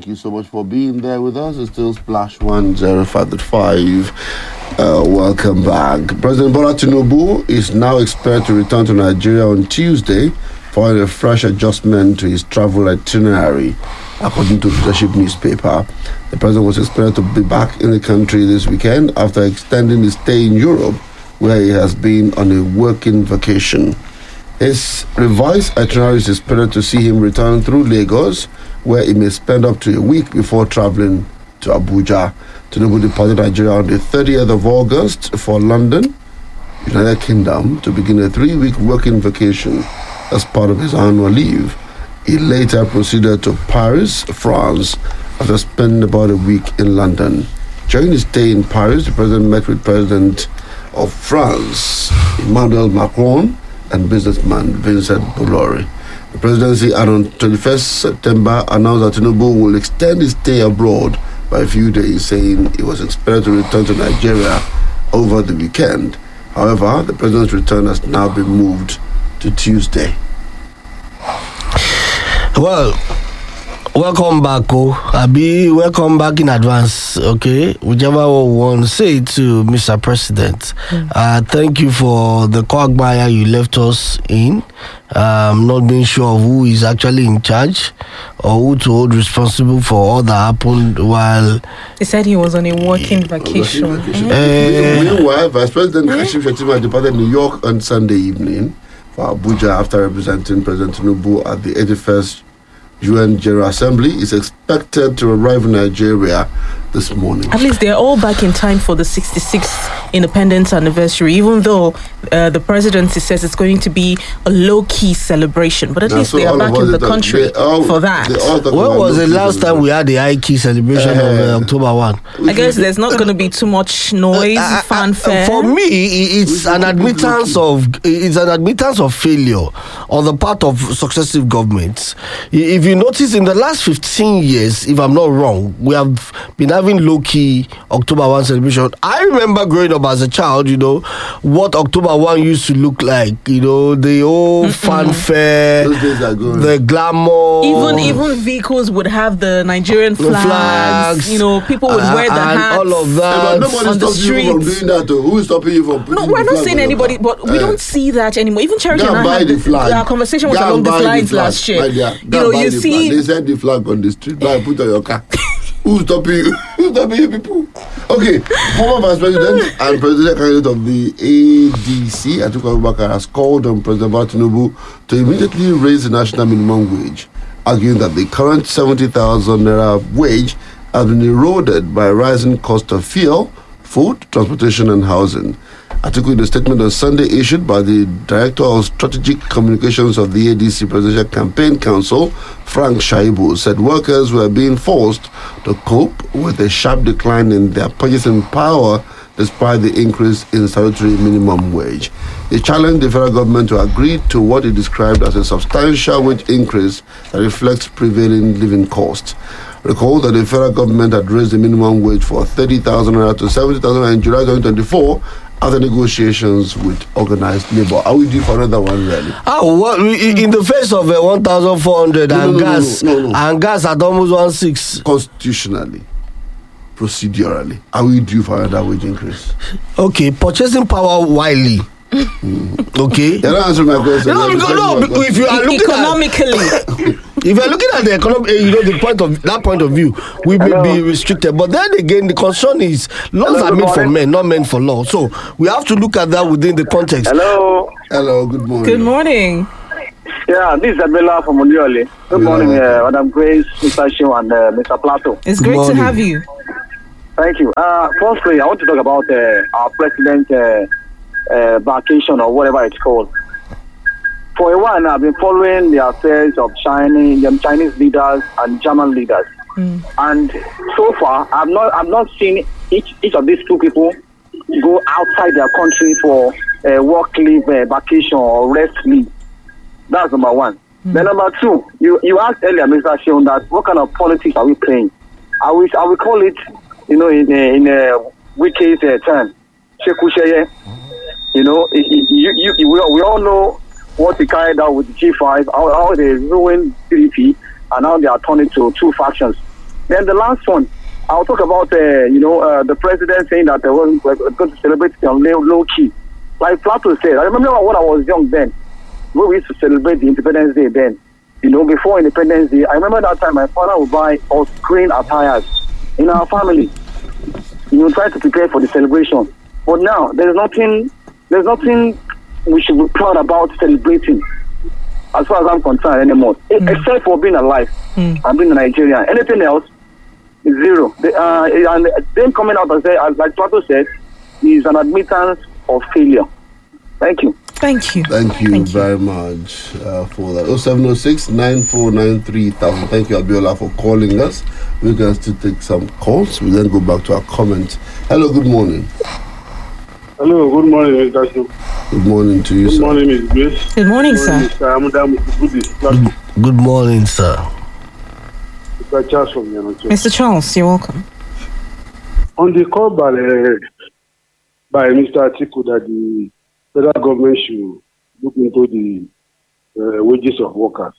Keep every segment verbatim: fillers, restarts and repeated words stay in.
you so much for being there with us. It's still Splash one zero five point five. Uh, welcome back. President Bola Tinubu is now expected to return to Nigeria on Tuesday for a fresh adjustment to his travel itinerary, according to the leadership newspaper. The president was expected to be back in the country this weekend after extending his stay in Europe, where he has been on a working vacation. His revised itinerary is expected to see him return through Lagos, where he may spend up to a week before traveling to Abuja. Tinubu departed Nigeria on the thirtieth of August for London, United Kingdom, to begin a three-week working vacation as part of his annual leave. He later proceeded to Paris, France, after spending about a week in London. During his stay in Paris, the president met with President of France, Emmanuel Macron, and businessman Vincent Bolloré. The presidency on twenty-first September announced that Tinubu will extend his stay abroad by a few days, saying he was expected to return to Nigeria over the weekend. However, the president's return has now been moved to Tuesday. Well, welcome back, oh. Abi, welcome back in advance, okay? Whichever one, say it to Mister President. Mm. Uh, thank you for the quagmire you left us in. Um, not being sure of who is actually in charge or who to hold responsible for all that happened while... He said he was on a working vacation. Working vacation. Uh, Meanwhile, Vice President Kashim Shettima departed New York on Sunday evening for Abuja after representing President Tinubu at the eighty-first U N General Assembly. Is expected to arrive in Nigeria this morning. At least they're all back in time for the sixty-sixth independence anniversary, even though uh, the presidency says it's going to be a low-key celebration. But at now, least so they are back in the country all, for that. When was the last time we had the high-key celebration uh, of uh, October first? I guess there's not going to be too much noise, uh, uh, fanfare. Uh, for me, it's an admittance of it's an admittance of failure on the part of successive governments. If you notice, in the last fifteen years, if I'm not wrong, we have been having low-key October first celebration. I remember growing up as a child, you know, what October first used to look like, you know, the old Mm-mm. fanfare, those days are good. The glamour. Even even vehicles would have the Nigerian flags, the flags, you know, people would uh, wear the hats. All of that. Yeah, but on the streets. You from doing that, though. Who is stopping you from putting No, we're the not saying anybody, but we uh, don't see that anymore. Even Cherokee and I had the, the, our conversation was along these lines last year. You know, you see... Flag. They said the flag on the street, buy, put on your car. Who's stopping you? Who's stopping you people? Okay, former Vice President and President candidate of the A D C, Atiku Abubakar, has called on President Bola Tinubu to immediately raise the national minimum wage, arguing that the current seventy thousand naira wage has been eroded by rising cost of fuel, food, transportation, and housing. Atiku, in a statement on Sunday issued by the Director of Strategic Communications of the A D C Presidential Campaign Council, Frank Shaibu, said workers were being forced to cope with a sharp decline in their purchasing power despite the increase in statutory minimum wage. He challenged the federal government to agree to what he described as a substantial wage increase that reflects prevailing living costs. Recall that the federal government had raised the minimum wage for thirty thousand naira to seventy thousand naira in July twenty twenty-four after negotiations with organized labor. Are we due for another one, really? Oh, well, in the face of uh, one thousand four hundred no, and no, no, gas, no, no, no. and gas at almost one six. Constitutionally, procedurally, are we due for another wage increase? Okay, purchasing power widely. Mm. Okay. You're not answering my question. No, because, no, no if you are looking economically. At, if you're looking at the economic, you know, the point of that point of view, we may Hello. be restricted. But then again, the concern is laws Hello, are made for men, not meant for law. So we have to look at that within the context. Hello. Hello. Good morning. Good morning. Yeah, this is Abela from Oniole. Good yeah. morning, uh, Madam Grace, Mister Shim, and uh, Mister Plato. It's Good great morning. to have you. Thank you. Uh, firstly, I want to talk about uh, our president. Uh, Uh, vacation or whatever it's called. For a while now, I've been following the affairs of Chinese, the Chinese leaders and German leaders, mm. and so far, I've not, I've not seen each each of these two people go outside their country for uh, work leave, uh, vacation, or rest leave. That's number one. Mm. Then number two, you you asked earlier, Mister Shion, that what kind of politics are we playing? I will I will call it, you know, in a, in a wicked uh, term, shekusheye. You know, you, you, you, we all know what they carried out with the G five, how, how they ruined P D P, and now they are turning to two factions. Then the last one, I'll talk about, uh, you know, uh, the president saying that uh, we're going to celebrate it on low, low key. Like Plato said, I remember when I was young then, when we used to celebrate the Independence Day then, you know, before Independence Day, I remember that time my father would buy us green attires in our family, you know, try to prepare for the celebration. But now, there's nothing, there's nothing we should be proud about celebrating, as far as I'm concerned anymore, mm. except for being alive mm. and being a Nigerian. Anything else is zero. They, uh, and them coming out and say, as like Plato said, is an admittance of failure. Thank you. Thank you. Thank you Thank very you. much uh, for that. oh seven oh six, nine four nine three thousand. Thank you, Abiola, for calling us. We can still take some calls. We then go back to our comments. Hello, good morning. Hello, good morning, Mister Good morning to you, good sir. Good morning, Miz Grace. Good morning, sir. Good, good morning, sir. Mister Charles from Yanoche. Mister Charles, you're welcome. On the call by, uh, by Mister Atiku that the federal government should look into the uh, wages of workers,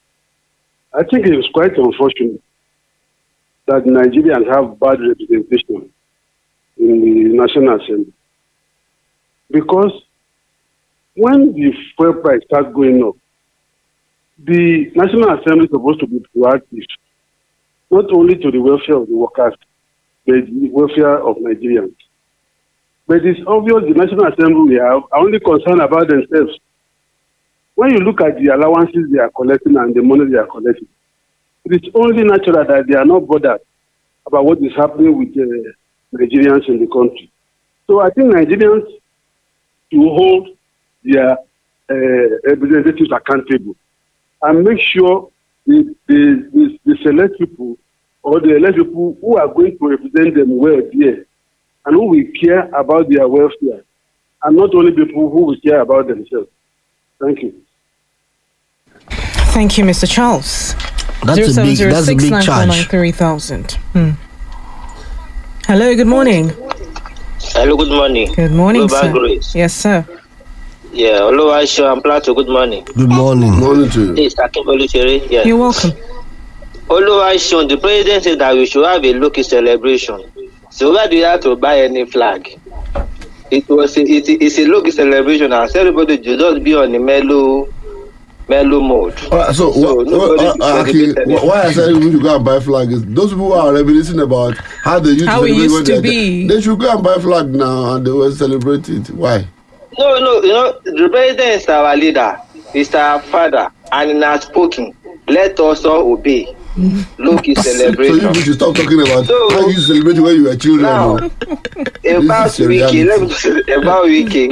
I think it is quite unfortunate that Nigerians have bad representation in the National Assembly. Because when the fuel price starts going up, the National Assembly is supposed to be proactive, not only to the welfare of the workers, but the welfare of Nigerians. But it's obvious the National Assembly we have are only concerned about themselves. When you look at the allowances they are collecting and the money they are collecting, it is only natural that they are not bothered about what is happening with the Nigerians in the country. So I think Nigerians to hold their uh, representatives accountable and make sure the, the, the, the select people or the elect people who are going to represent them well there and who will care about their welfare and not only people who will care about themselves. Thank you. Thank you, Mister Charles. That's a big, that's a big charge. three thousand. Hmm. Hello, good morning. Hello, good morning. Good morning, Global sir. Grace. Yes, sir. Yeah, Oluwaseun and Plato, good morning. Good morning. Good morning to you. This is Akim Oluchere. Yeah. You're welcome. Oluwaseun, the president said that we should have a local celebration. So why do you have to buy any flag? It was a, it, it's a local celebration and everybody should just be on the mellow mellow mode. All right, so, so what, what, uh, Aki, why I said we should go and buy flag is those people who are reminiscing about how they used how to it used to they, be. They should go and buy flag now and they will celebrate it. Why? No, no, you know, the president is our leader, is our father, and he has spoken. Let us all obey. Look, his celebration. So you should stop talking about so, how you celebrate when you were children. Now, about Wiki, let me say about Wiki.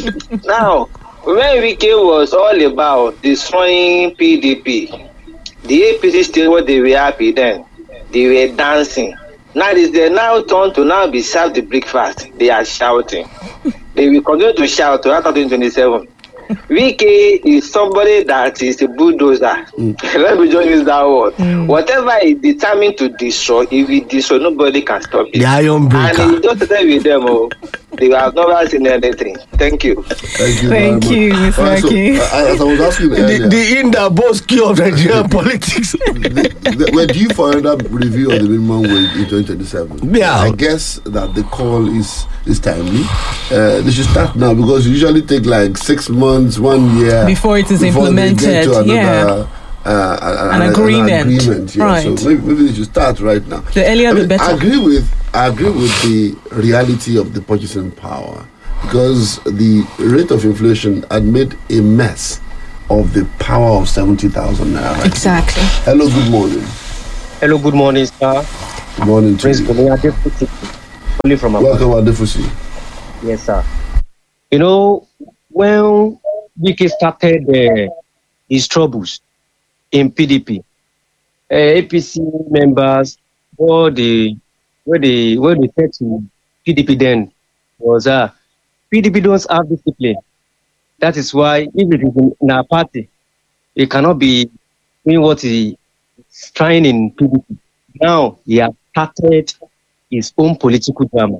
Now, when Wiki was all about destroying P D P, the A P C still what they were happy then. They were dancing. Now is they now turn to now be served the breakfast. They are shouting. They will continue to shout to twenty twenty-seven. Wike is somebody that is a bulldozer. Mm. Let me just use that word. Mm. Whatever is determined to destroy, if it destroy, nobody can stop it. The iron breaker. And it's just with them, oh, they have never seen anything. Thank you. Thank you. Thank you, Mister Right, so, uh, as I was asking earlier, the, the Indaboski of Nigerian politics. the, the, we're due for another review of the minimum wage in twenty twenty-seven. Yeah. I guess that the call is is timely. Uh, they should start now because you usually take like six months, one year before it is before implemented. They get to another, yeah. Uh, an, an, agreement. An agreement yeah. Right. So maybe, maybe they should start right now. The earlier I mean, the better. I agree with I agree with the reality of the purchasing power because the rate of inflation had made a mess of the power of seventy thousand naira. Exactly. Hello, good morning. Hello, good morning, sir. Good morning to Prince you. Only from Welcome, Adefusi. Yes, sir. You know, when Wike started uh, his troubles in P D P, uh, A P C members, all the where they where they said to P D P then was uh, P D P don't have discipline. That is why if it is in, in our party, it cannot be doing what he is trying in P D P. Now he has started his own political drama.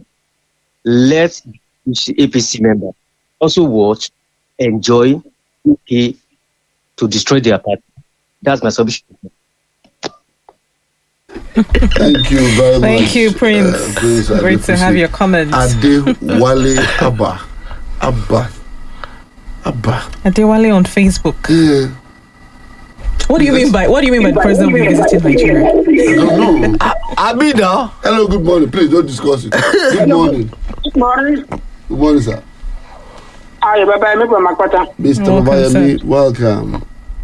Let the A P C member also watch, enjoy, okay, to destroy their party. That's my submission. Thank you very Thank much. Thank you, Prince. Uh, Prince Great to have your comments. Adewale Abba. Abba. Abba. Adewale on Facebook. Yeah. What do you mean by what do you mean by the president will be visiting Nigeria? I don't know. Abida. Hello, good morning. Please don't discuss it. Good morning. Good morning. Good morning, sir. Hi, Baba. Mister Babayemi, welcome.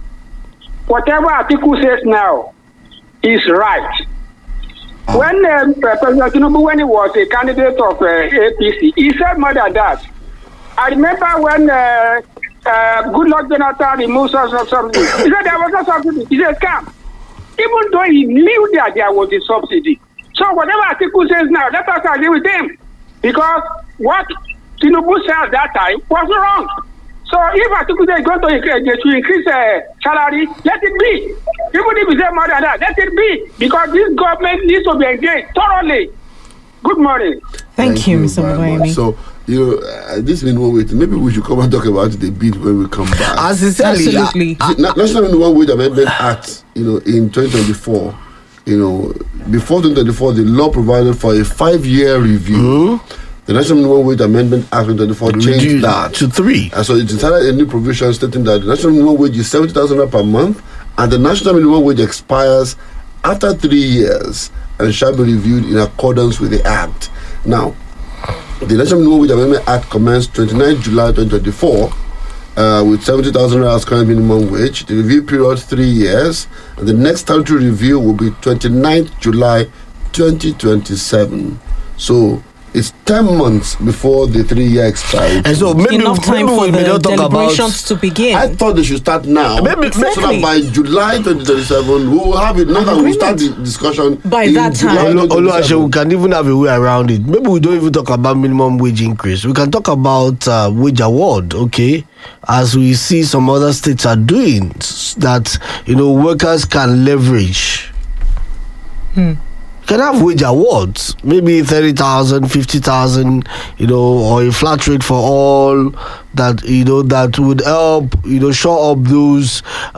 Whatever Atiku says now is right. Ah. When um, President Tinubu, when he was a candidate of uh, A P C, he said more than that. I remember when uh, uh, Goodluck Jonathan removed subsidy. He said there was no subsidy. He said, "Come." Even though he knew that there was a subsidy. So whatever Atiku says now, let us agree with him. Because what Tinubu said at that time was wrong. So if Atiku is going to increase, to increase uh, salary, let it be. Even if he says more than that, let it be. Because this government needs to be engaged thoroughly. Good morning. Thank, Thank you, Mister Babayemi. So, you know, uh, this minimum wage, maybe we should come and talk about it a bit when we come back. As Absolutely. Uh, uh, National Minimum Wage Amendment Act, you know, in twenty twenty-four, you know, before twenty twenty-four, the law provided for a five-year review. Mm-hmm. The National Minimum Wage Amendment Act of twenty twenty-four changed Reduced that to three. And so it decided a new provision stating that the national minimum wage is seventy thousand naira per month, and the national minimum wage expires after three years and shall be reviewed in accordance with the Act. Now, the National Minimum Wage Amendment Act commenced twenty-ninth of July twenty twenty-four uh, with seventy thousand naira as current minimum wage. The review period three years, and the next statutory review will be twenty-ninth of July twenty twenty-seven. So it's ten months before the three-year expiry. And so maybe enough time maybe for we the don't talk deliberations about, to begin. I thought they should start now. Maybe, exactly. So that by July twenty twenty-seven, we will have it. Not that we'll start the discussion by that time. Olu, we can even have a way around it. Maybe we don't even talk about minimum wage increase. We can talk about uh, wage award, okay? As we see some other states are doing, that, you know, workers can leverage. Hmm. Can have wage awards, maybe thirty thousand, fifty thousand, you know, or a flat rate for all that, you know, that would help, you know, show up those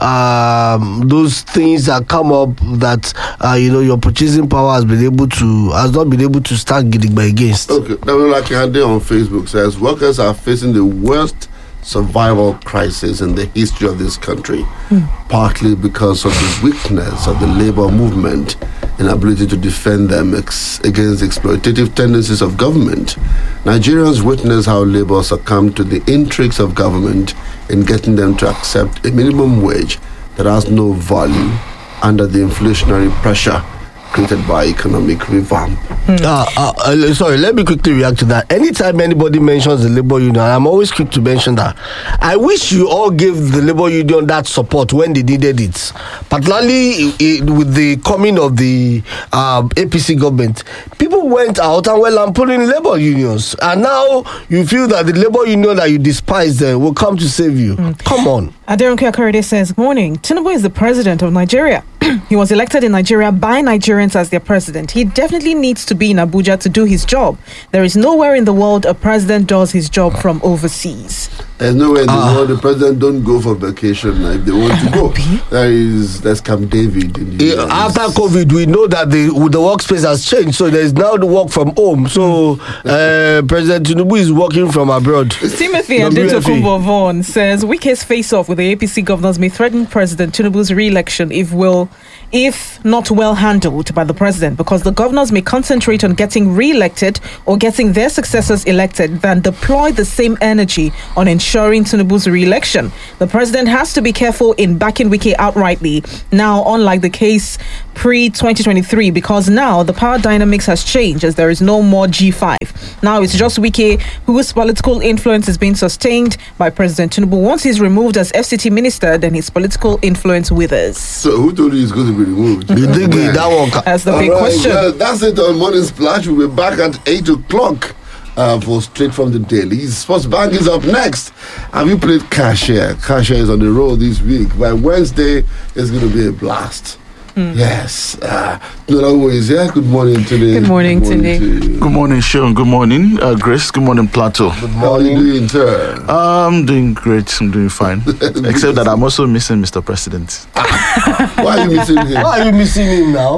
um, those things that come up that, uh, you know, your purchasing power has been able to, has not been able to start getting by against. Okay, Damilola Kehinde on Facebook says, workers are facing the worst survival crisis in the history of this country, mm. partly because of the weakness of the labor movement, inability to defend them ex- against the exploitative tendencies of government. Nigerians witness how labor succumbed to the intrigues of government in getting them to accept a minimum wage that has no value under the inflationary pressure created by economic revamp. Mm. Uh, uh, uh, sorry, let me quickly react to that. Anytime anybody mentions the labor union, I'm always quick to mention that. I wish you all gave the labor union that support when they needed it, particularly it, with the coming of the um, A P C government. People went out and were lampooning labor unions, and now you feel that the labor union that you despise them will come to save you. Mm. Come on. Aderonke Akorede says, morning. Tinubu is the president of Nigeria. He was elected in Nigeria by Nigerians as their president. He definitely needs to be in Abuja to do his job. There is nowhere in the world a president does his job from overseas. There's nowhere in the uh, world the president don't go for vacation if they want to go. There is there's Camp David. In the yeah, after COVID, we know that the the workspace has changed. So there is now the work from home. So uh, President Tinubu is working from abroad. Timothy Adetokunbo Vaughan says Wike's face-off with the A P C governors may threaten President Tinubu's re-election if will. if not well handled by the president, because the governors may concentrate on getting re-elected or getting their successors elected than deploy the same energy on ensuring Tinubu's re-election. The president has to be careful in backing Wike outrightly now, unlike the case pre twenty twenty-three, because now the power dynamics has changed as there is no more G five. Now it's just Wike whose political influence is being sustained by President Tinubu. Once he's removed as F C T minister, then his political influence withers. So who told you he's going to be removed? You think that one? That's the All big right, question. Well, that's it on Morning Splash. We'll be back at eight o'clock uh, for Straight from the Daily. Sports Bank is up next. Have you played Cashier? Cashier is on the road this week. By Wednesday, it's going to be a blast. Mm. Yes. Uh, always, yeah. Good morning today. Good morning, Good morning today. to Good morning, Sean. Good morning, uh, Grace. Good morning, Plateau. Good How are morning. you doing, sir? I'm doing great. I'm doing fine. Except that I'm also missing Mister President. Why are you missing him? Why are you missing him now?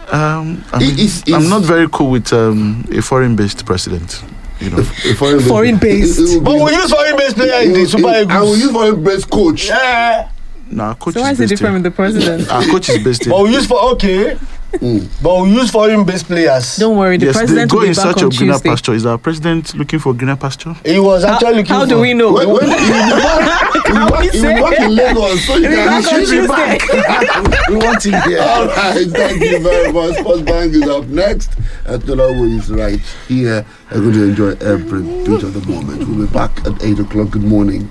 Um, I mean, Is- is- I'm not very cool with um, a foreign-based president. You know, A foreign, Foreign based. It- it will But be- we use foreign based player in the it- Super it- Eagles. And we use foreign based coach. Yeah. nah, our coach So why is is it based different in, with the president? Our coach is based in. But we use for okay. But we use foreign based players. Don't worry, the yes, they president go will be in back search on of greener Tuesday. pasture. Is our president looking for greener pasture? He was How, actually looking how for, do we know? When, when he will work, he will work, he will work in Lagos, so you He'll be can back on shoot him back. We want him here. All right, thank you very much. Sports Bank is up next. Atolawo is right here. I'm going to enjoy every bit of the moment. We'll be back at eight o'clock. Good morning.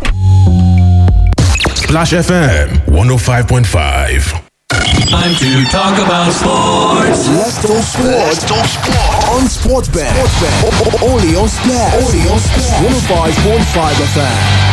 Splash F M one oh five point five. Time to talk about sports. Let's talk sports. Let's talk sports on Sportsbet. Sportsbet. O- o- Only on Splash. Only on Splash. one oh five point five F M.